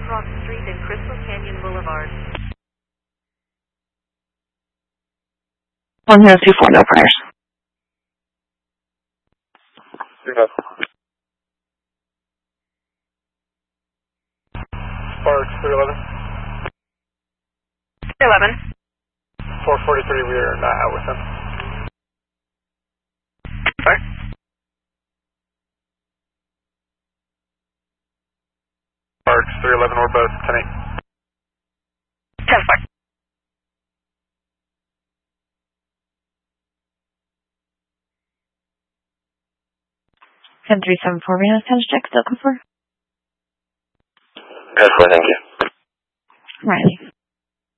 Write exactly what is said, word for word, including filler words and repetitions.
Rock Street and Crystal Canyon Boulevard. one zero two four, no prayers. Yeah. Sparks, three eleven. three eleven. four forty-three, we are not out with him. Sorry. Sparks, three eleven, we're both ten eight. ten four. ten three seven four, Venus, ten check, still come for? Good, thank you. Riley.